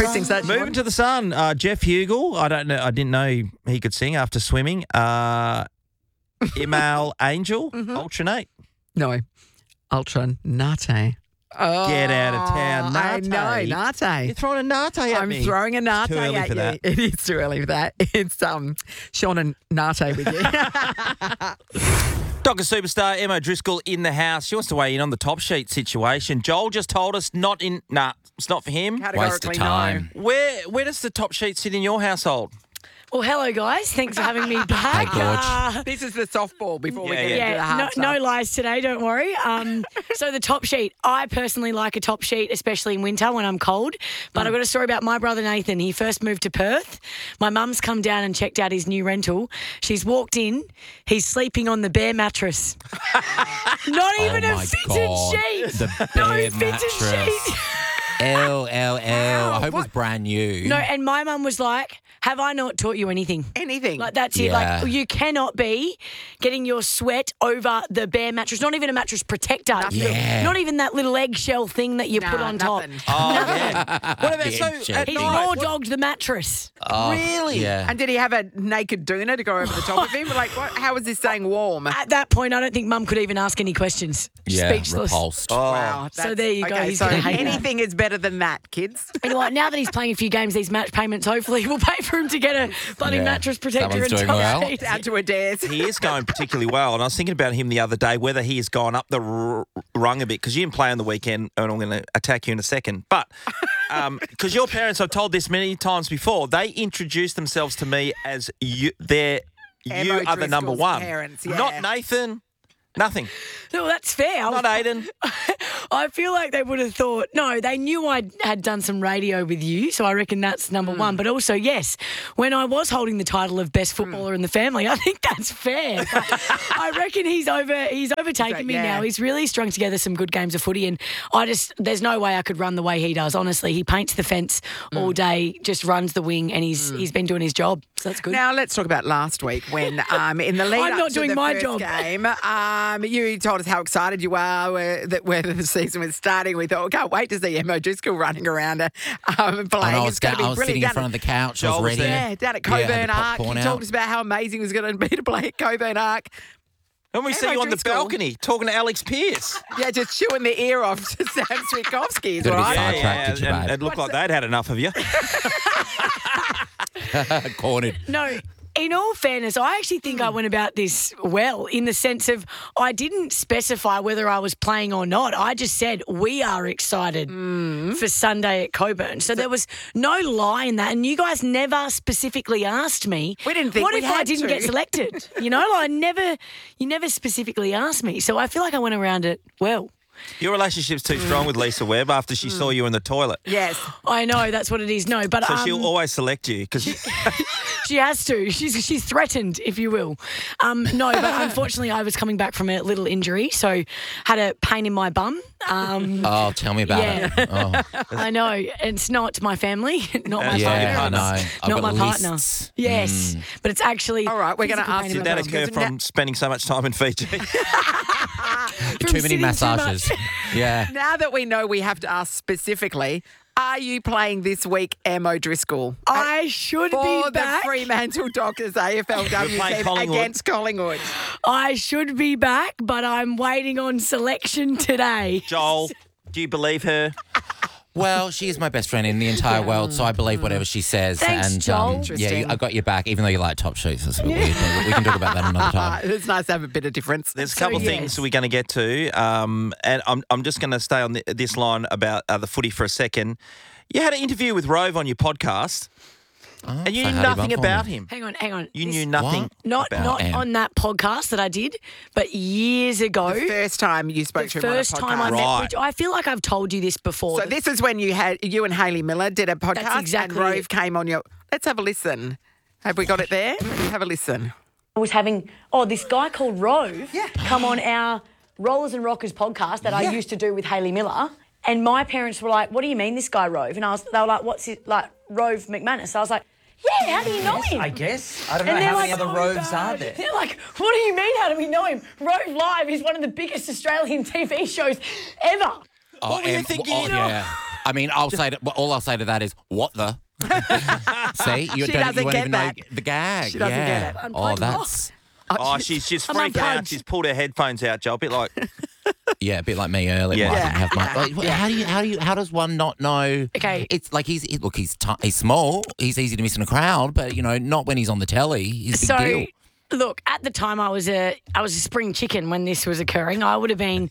Interesting. So Moving to the Sun, Jeff Hugel. I didn't know he could sing after swimming. Imal Angel, alternate. No. Ultra Nate. Oh, Get out of town, I Nate. know, Nate. You're throwing a Nate at me. I'm throwing a Nate Too early at for you. that. It is too early for that. It's Sean and Nate with you. Doctor Superstar Emma Driscoll in the house. She wants to weigh in on the top sheet situation. Joel just told us it's not for him. Waste of time. Where does the top sheet sit in your household? Well, hello, guys. Thanks for having me back. Hey, George. This is the softball before we Yeah, get into the Yeah, hard no stuff. lies today, don't worry. So the top sheet, I personally like a top sheet, especially in winter when I'm cold. But I've got a story about my brother Nathan. He first moved to Perth. My mum's come down and checked out his new rental. She's walked in. He's sleeping on the bare mattress. Not even a my fitted God. sheet. The No bare fitted mattress. sheet. I hope it was brand new. No, and my mum was like, have I not taught you anything? Anything. Like, that's it. Yeah. Like, you cannot be getting your sweat over the bare mattress. Not even a mattress protector. Yeah. Not even that little eggshell thing that you Nah, put on top. nothing. Oh, yeah. What about Shit. at He night? raw dogged the mattress. Really? Yeah. And did he have a naked doona to go over the top of him? Like, how was this staying warm? At that point, I don't think Mum could even ask any questions. Yeah, Speechless. repulsed. Wow. So there you go. Okay, He's so gonna hate that. anything is better than that, kids. You know what? Now that he's playing a few games, these match payments, hopefully will pay for him to get a bloody Yeah. mattress protector Someone's and doing top well. sheet. Down to Adair's. He is going particularly well, and I was thinking about him the other day, whether he has gone up the rung a bit, because you didn't play on the weekend, and I'm going to attack you in a second. But because your parents, I've told this many times before, they introduced themselves to me as you are the number Driscoll's one. parents, yeah. Not Nathan, nothing. No, that's fair. Not Aiden. I feel like they would have thought, no, they knew I had done some radio with you, so I reckon that's number one. But also, yes, when I was holding the title of best footballer in the family, I think that's fair. But I reckon he's overtaken me Yeah. now. He's really strung together some good games of footy, and there's no way I could run the way he does. Honestly, he paints the fence all day, just runs the wing, and he's been doing his job. So that's good. Now let's talk about last week when in the lead I'm up not to doing the my first job. game, you told us how excited you are where the season was starting. We thought, can't wait to see Emma Driscoll running around and playing. And I It's going to be was sitting brilliant. in front of the couch. I Joel was was ready. there. Yeah, down at Yeah, had Coburn the Arc. popcorn He out. talked us about how amazing it was going to be to play at Coburn Arc. And we see Emma you on the Driscoll. balcony talking to Alex Pierce. Yeah, just chewing the ear off to Sam Switkowski. Is Gotta be right. fun. Sidetracked, did you, and babe? it looked like they'd had enough of you. Cornered. No, in all fairness, I actually think I went about this well in the sense of I didn't specify whether I was playing or not. I just said we are excited for Sunday at Coburn. So there was no lie in that. And you guys never specifically asked me, We didn't think what we if I had didn't to?" get selected? You know, you never specifically asked me. So I feel like I went around it well. Your relationship's too strong with Lisa Webb after she saw you in the toilet. Yes. I know that's what it is. No, but So she'll always select you because she has to. She's threatened, if you will. No, but unfortunately, I was coming back from a little injury, so had a pain in my bum. Oh, tell me about Yeah. it. Oh. I know it's not my family, not my Yeah, I partner, know. I've not got my partner. lists. Yes, but it's actually All right, we're gonna physical ask pain you in did my that bum. occur from spending so much time in Fiji? Too many sitting too massages. much. Yeah. Now that we know we have to ask specifically, are you playing this week, Em O'Driscoll? I should For be the back. Fremantle Dockers AFLW You're playing team Collingwood. against Collingwood. I should be back, but I'm waiting on selection today. Joel, do you believe her? Well, she is my best friend in the entire world, so I believe whatever she says. Thanks, and Joel. yeah, Interesting. I got your back, even though you like top sheets. That's a bit weird, but we can talk about that another time. It's nice to have a bit of difference. There's a couple of yes. things we're going to get to, and I'm just going to stay on this line about the footy for a second. You had an interview with Rove on your podcast, and you say knew hi to nothing Bump for about me. him. Hang on. You This- knew nothing Not about him. on that podcast that I did, but years ago. The first time you spoke to The him on a first time I podcast. met, Right. which I feel like I've told you this before. So this is when you and Hayley Miller did a podcast exactly and Rove it. came on your... Let's have a listen. Have we got it there? Have a listen. I was having this guy called Rove come on our Rollers and Rockers podcast that I used to do with Hayley Miller, and my parents were like, "What do you mean this guy Rove?" And they were like, "What's it like, Rove McManus?" I was like, "Yeah, how do you know him?" I guess. I don't know And they're how like, many other "Oh, Roves God." are there. They're like, "What do you mean? How do we know him?" Rove Live is one of the biggest Australian TV shows ever. Oh, What were you thinking? yeah. I mean, all I'll say to that is, what the? See, you She don't doesn't even get know that. the gag. She doesn't yeah. get it. Oh, that's Oh, she's I'm freaking out. unplugged. She's pulled her headphones out, Joe. A bit like, a bit like me earlier. Yeah. Well, I didn't have my. Yeah. Like, how does one not know? Okay. It's like he's small. He's easy to miss in a crowd, but not when he's on the telly. He's a big deal. Look, at the time I was a spring chicken when this was occurring. I would have been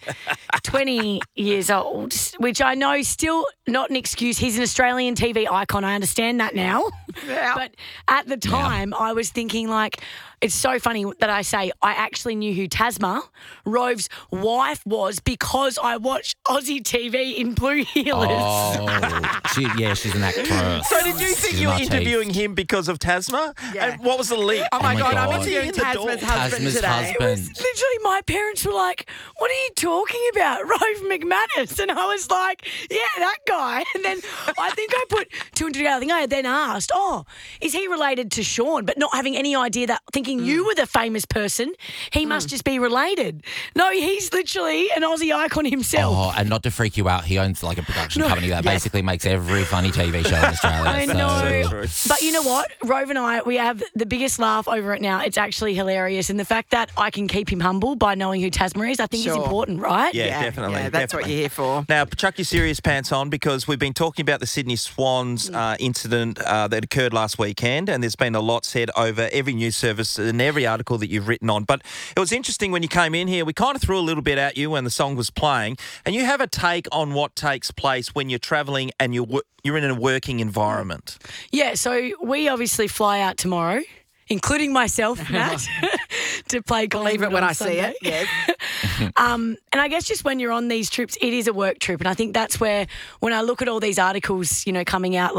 20 years old, which I know still not an excuse. He's an Australian TV icon. I understand that now. Yeah. But at the time, I was thinking it's so funny that I say I actually knew who Tasma, Rove's wife, was because I watched Aussie TV in Blue Heelers. Oh, she's an actress. so did you think She's you were an artiste. interviewing him because of Tasma? Yeah. And what was the link? Oh my my God, I'm God. interviewing At the door. Tasma's husband Tasma's today. husband. Literally, my parents were like, "What are you talking about, Rove McManus?" And I was like, "Yeah, that guy." And then I think I put two and two together. I think I then asked, "Oh, is he related to Sean?" But not having any idea that, thinking you were the famous person, he must just be related. No, he's literally an Aussie icon himself. Oh, and not to freak you out, he owns like a production company that basically makes every funny TV show in Australia. I so- know. But you know what? Rove and I, we have the biggest laugh over it now. It's actually hilarious. And the fact that I can keep him humble by knowing who Tasma is, I think is Sure. important, right? Yeah, definitely. Yeah, that's what definitely. you're here for. Now, chuck your serious pants on because we've been talking about the Sydney Swans incident that occurred last weekend, and there's been a lot said over every news service and every article that you've written on. But it was interesting when you came in here, we kind of threw a little bit at you when the song was playing, and you have a take on what takes place when you're travelling and you're in a working environment. Yeah, so we obviously fly out tomorrow, including myself, Matt, to play Believe Collingwood it when on I see Sunday. it. Yes. And I guess just when you're on these trips, it is a work trip. And I think that's where, when I look at all these articles, coming out,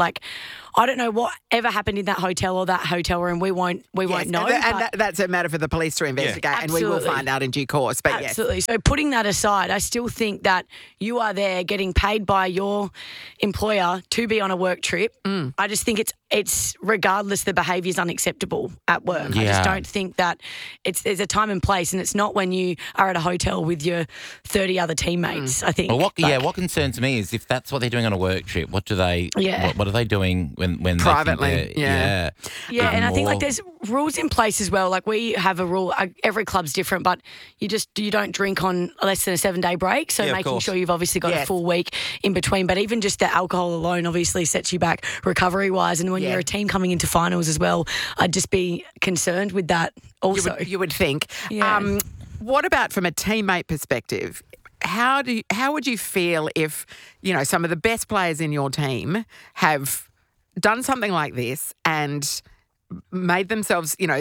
I don't know what ever happened in that hotel or that hotel room. We won't Yes, know. and but- that's a matter for the police to investigate, and we will Absolutely. find out in due course. But yes. Absolutely. So putting that aside, I still think that you are there getting paid by your employer to be on a work trip. I just think it's regardless, the behaviour is unacceptable at work. I Yeah. just don't think that there's a time and place, and it's not when you are at a hotel with your 30 other teammates. I think. Well, what concerns me is if that's what they're doing on a work trip, what do they? Yeah. What are they doing when Privately, They think they're- yeah. Yeah, Even and I think more. there's rules in place as well. We have a rule. Every club's different, but you don't drink on less than a 7-day break. So Yeah, of making course. sure you've obviously got a Yes. full week in between. But even just the alcohol alone obviously sets you back recovery wise. And when Yeah. you're a team coming into finals as well, I'd just be concerned with that also. You would think. Yeah. What about from a teammate perspective? How would you feel if some of the best players in your team have done something like this and made themselves, they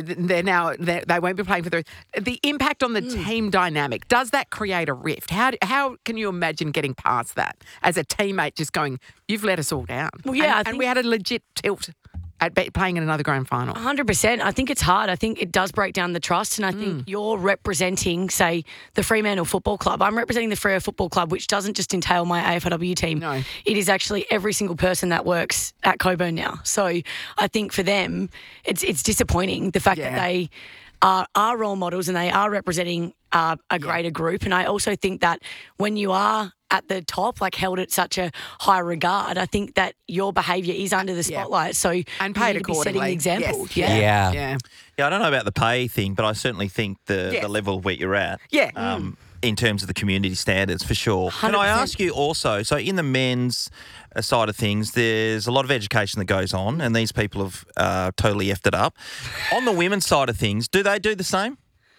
won't be playing for the impact on the team dynamic? Does that create a rift? How can you imagine getting past that as a teammate, just going, you've let us all down? Well, yeah, I and think- we had a legit tilt at playing in another grand final. 100%. I think it's hard. I think it does break down the trust. And I think you're representing, say, the Fremantle Football Club. I'm representing the Freo Football Club, which doesn't just entail my AFLW team. No. It is actually every single person that works at Coburn now. So I think for them, it's disappointing, the fact that they are role models and they are representing a greater group. And I also think that when you are at the top, held at such a high regard, I think that your behaviour is under the spotlight. So And you paid need to be setting accordingly. the example. Yes. Yeah. Yeah. Yeah, I don't know about the pay thing, but I certainly think the Yes. level of where you're at. Yeah. In terms of the community standards, for sure. Can I 100%. ask you also, so in the men's side of things, there's a lot of education that goes on, and these people have totally effed it up. On the women's side of things, do they do the same?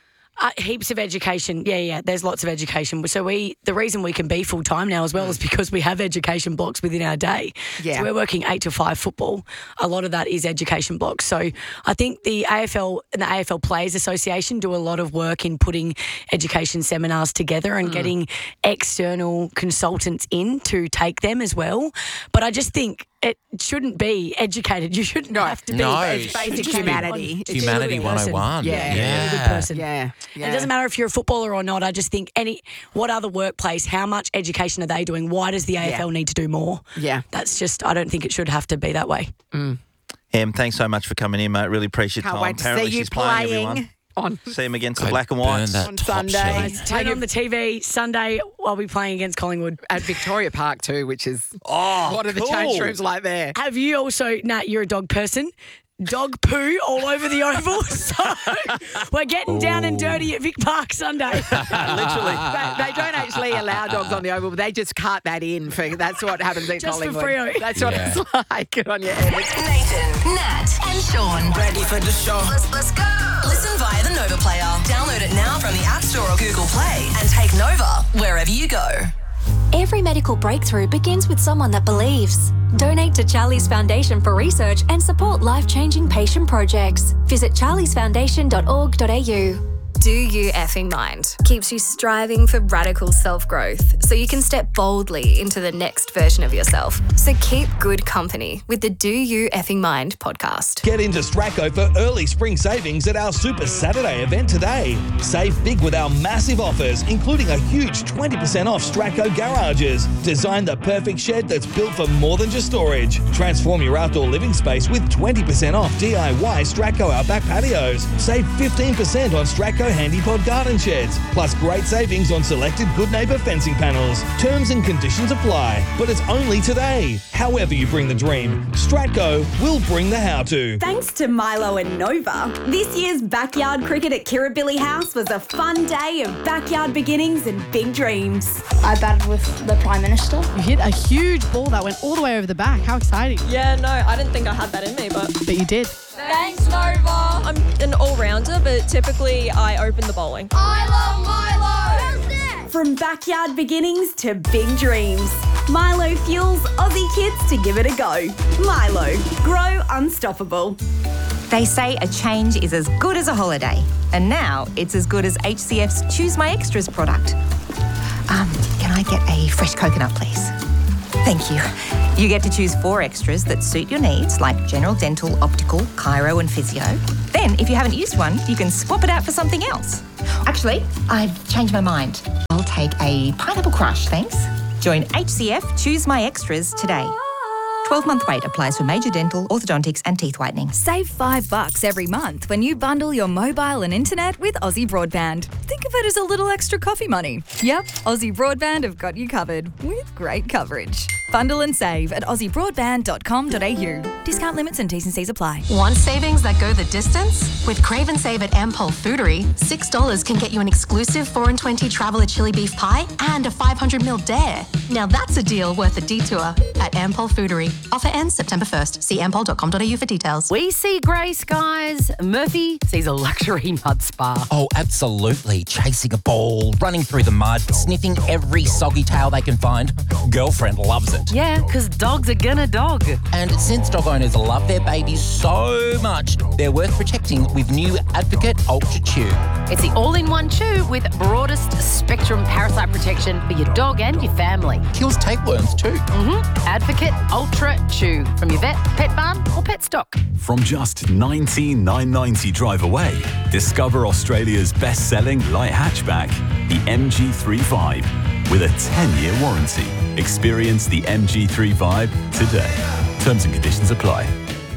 Heaps of education. Yeah. There's lots of education. So the reason we can be full time now as well is because we have education blocks within our day. Yeah. So we're working 8 to 5 football. A lot of that is education blocks. So I think the AFL and the AFL Players Association do a lot of work in putting education seminars together and getting external consultants in to take them as well. But I just think it shouldn't be educated. You shouldn't have to be. No, It's it's basic just humanity. It's Humanity a good person. 101. Yeah. A good person. Yeah. It doesn't matter if you're a footballer or not. I just think what other workplace, how much education are they doing? Why does the AFL need to do more? Yeah. That's just, I don't think it should have to be that way. Em, thanks so much for coming in, mate. Really appreciate your Can't time. wait to Apparently see you she's playing playing everyone. on See him against the Go black and burn whites. that on top Sunday. sheet. Turn on the TV Sunday, I'll be playing against Collingwood. At Victoria Park too, which is what are the cool. change rooms like there? Have you also, Nat, you're a dog person, dog poo all over the oval? So we're getting down and dirty at Vic Park Sunday. Literally. They don't actually allow dogs on the oval, but they just cart that in. That's what happens at Just for Collingwood. Freo. That's what it's like. Good on you, Ed. Nathan, Nat, and Sean. Ready for the show. Let's go. Listen via the Nova Player. Download it now from the App Store or Google Play and take Nova wherever you go. Every medical breakthrough begins with someone that believes. Donate to Charlie's Foundation for research and support life-changing patient projects. Visit charliesfoundation.org.au. Do You Effing Mind keeps you striving for radical self-growth so you can step boldly into the next version of yourself. So keep good company with the Do You Effing Mind podcast. Get into Stracco for early spring savings at our Super Saturday event today. Save big with our massive offers, including a huge 20% off Stracco garages. Design the perfect shed that's built for more than just storage. Transform your outdoor living space with 20% off DIY Stracco Outback patios. Save 15% on Stracco Handypod garden sheds, plus great savings on selected Good Neighbour fencing panels. Terms and conditions apply, but it's only today. However you bring the dream, Stratco will bring the how-to. Thanks to Milo and Nova, this year's backyard cricket at Kirribilli House was a fun day of backyard beginnings and big dreams. I batted with the Prime Minister. You hit a huge ball that went all the way over the back. How exciting. Yeah, no, I didn't think I had that in me, but you did. Thanks, Nova. I'm an all-rounder, but typically I open the bowling. I love Milo! From backyard beginnings to big dreams, Milo fuels Aussie kids to give it a go. Milo, grow unstoppable. They say a change is as good as a holiday, and now it's as good as HCF's Choose My Extras product. Can I get a fresh coconut, please? Thank you. You get to choose 4 extras that suit your needs, like general dental, optical, chiro and physio. Then, if you haven't used one, you can swap it out for something else. Actually, I've changed my mind. I'll take a pineapple crush, thanks. Join HCF Choose My Extras today. 12-month wait applies for major dental, orthodontics and teeth whitening. Save $5 every month when you bundle your mobile and internet with Aussie Broadband. Think of it as a little extra coffee money. Yep, Aussie Broadband have got you covered with great coverage. Bundle and save at aussiebroadband.com.au. Discount limits and T's and C's apply. Want savings that go the distance? With Crave and Save at Ampol Foodery, $6 can get you an exclusive 4-in-20 Traveller chili beef pie and a 500ml dare. Now that's a deal worth a detour at Ampol Foodery. Offer ends September 1st. See ampol.com.au for details. We see grey skies. Murphy sees a luxury mud spa. Oh, absolutely. Chasing a ball, running through the mud, sniffing every soggy tail they can find. Girlfriend loves it. Yeah, because dogs are gonna dog. And since dog owners love their babies so much, they're worth protecting with new Advocate Ultra Chew. It's the all-in-one chew with broadest spectrum parasite protection for your dog and your family. Kills tapeworms too. Advocate Ultra Chew from your vet, pet barn or pet stock. From just $19,990 drive away, discover Australia's best-selling light hatchback, the MG3 with a 10-year warranty. Experience the MG3 today. Terms and conditions apply.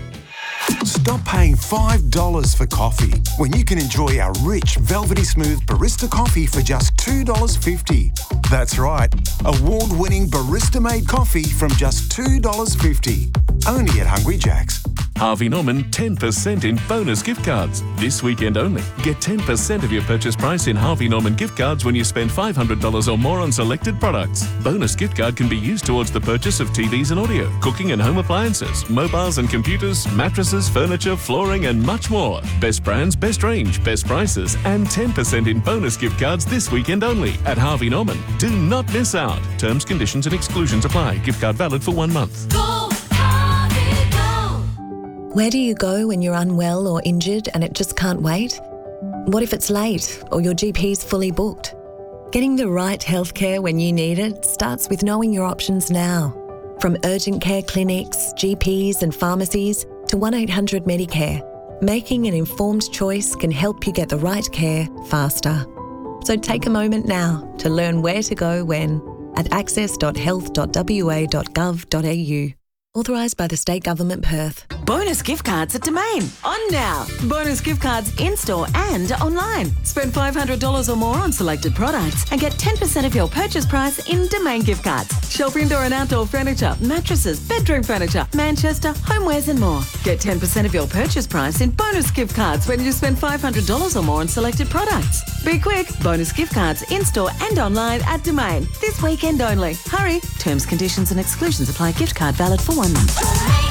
Stop paying $5 for coffee when you can enjoy our rich, velvety smooth barista coffee for just $2.50. That's right, award-winning barista-made coffee from just $2.50. Only at Hungry Jack's. Harvey Norman 10% in bonus gift cards. This weekend only. Get 10% of your purchase price in Harvey Norman gift cards when you spend $500 or more on selected products. Bonus gift card can be used towards the purchase of TVs and audio, cooking and home appliances, mobiles and computers, mattresses, furniture, flooring and much more. Best brands, best range, best prices and 10% in bonus gift cards this weekend only at Harvey Norman. Do not miss out. Terms, conditions and exclusions apply. Gift card valid for 1 month. Where do you go when you're unwell or injured and it just can't wait? What if it's late or your GP's fully booked? Getting the right healthcare when you need it starts with knowing your options now. From urgent care clinics, GPs and pharmacies to 1-800 Medicare, making an informed choice can help you get the right care faster. So take a moment now to learn where to go when at access.health.wa.gov.au. Authorised by the State Government, Perth. bonus gift cards at Domain. On now. Bonus gift cards in-store and online. Spend $500 or more on selected products and get 10% of your purchase price in Domain gift cards. Shop indoor and outdoor furniture, mattresses, bedroom furniture, Manchester, homewares and more. Get 10% of your purchase price in bonus gift cards when you spend $500 or more on selected products. Be quick. Bonus gift cards in-store and online at Domain. This weekend only. Hurry. Terms, conditions and exclusions apply. Gift card valid for 1 month.